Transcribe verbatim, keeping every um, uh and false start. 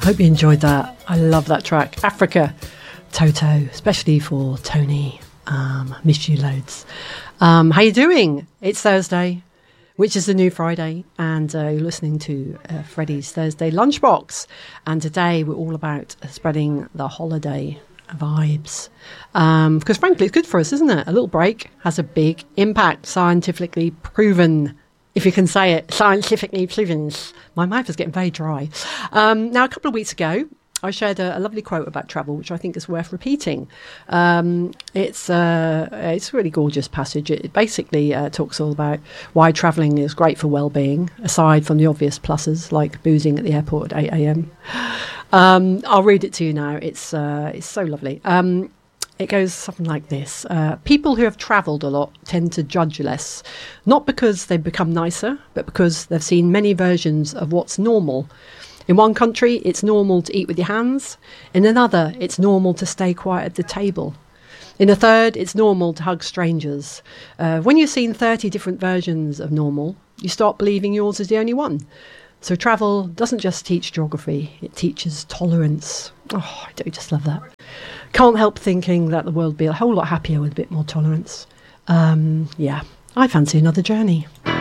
Hope you enjoyed that. I love that track. Africa, Toto, especially for Tony. Um, miss you loads. Um, how you doing? It's Thursday, which is the new Friday, and uh, you're listening to uh, Freddie's Thursday Lunchbox. And today we're all about spreading the holiday vibes. Um, because frankly, it's good for us, isn't it? A little break has a big impact, scientifically proven. If you can say it, scientifically proven. My mouth is getting very dry. Um, now, a couple of weeks ago, I shared a, a lovely quote about travel, which I think is worth repeating. Um, it's, uh, it's a really gorgeous passage. It basically uh, talks all about why travelling is great for well-being, aside from the obvious pluses, like boozing at the airport at eight a.m. Um, I'll read it to you now. It's, uh, it's so lovely. Um, It goes something like this. Uh, people who have travelled a lot tend to judge less, not because they've become nicer, but because they've seen many versions of what's normal. In one country, it's normal to eat with your hands. In another, it's normal to stay quiet at the table. In a third, it's normal to hug strangers. Uh, when you've seen thirty different versions of normal, you start believing yours is the only one. So travel doesn't just teach geography, it teaches tolerance. Oh, I do just love that. Can't help thinking that the world would be a whole lot happier with a bit more tolerance. Um, yeah, I fancy another journey.